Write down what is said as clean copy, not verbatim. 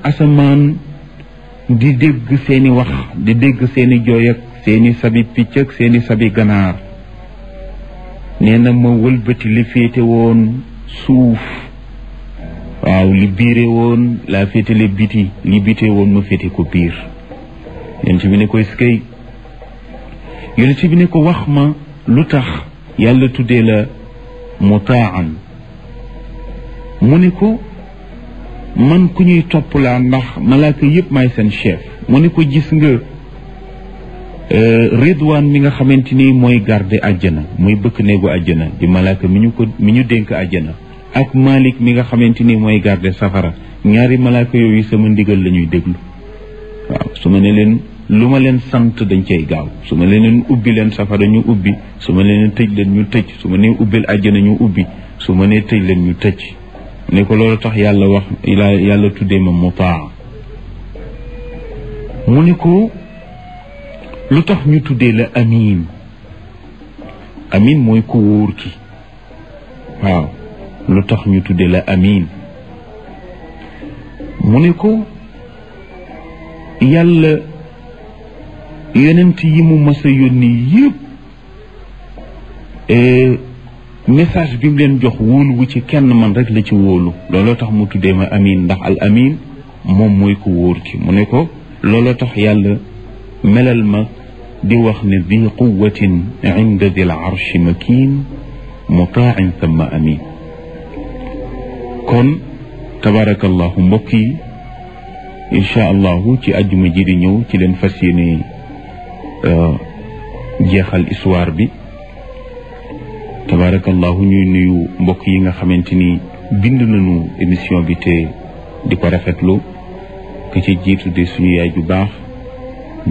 asamaan di dégg seeni wax di dégg seeni jooy ak seeni sabi picc ak seeni sabi ganaar nee na ma wëlbati li féete woon suuf waaw li biire woon laa féetale biti li bite woon ma féete ko biir yonent bi ne ko eskay yonent bi ne ko wax ma lu tax yàlla tuddee la mutaan mu ne ko man ku ñuy topp laa ndax malaaka yëpp maay seen chef mu ne ko gis nga Ridwaan mi nga xamante ni mooy garde àjjana mooy bëkk néegu àjjana di malaaka mi ñu dénk àjjana ak Malik mi nga xamante ni mooy garde safara ñaari malaaka yooyu sama ndigal la ñuy déglu waaw su ma ne leen lu ma leen sant dañ cay gaaw su ma leen ubbi leen safara ñu ubbi su ma leen tëj leen ñu tëj su ma nee ubbil àjjana ñu ubbi su ma nee tëj leen ñu tëj ne ko loolu tax yàlla wax yàlla tuddee ma mutaa mu ne ko lu tax ñu tuddee la amin amin mooy ku wóor ki waaw lu tax ñu tuddee la amin mu ne ko yàlla yonent yi mu mas a yónni yëpp message bi mu leen jox wóolu wu ci kenn man rek la ci wóolu looloo tax mu tuddee ma amin ndax al amin moom mooy ku wóor ki mu ne ko looloo tax yàlla melal ma di wax ne di quwatin inda dil arshi makin mutaan thumma amin kon tabarakallahu mbokk yi incha allahu ci àjjuma ji di ñëw ci leen fas yéene jeexal histoire bi tabarakallahu ñuy nuyu mbokk yi nga xamante ni bind nañu émission bi te di ko rafetlu ki ci jiitu de suñu yaay ju baax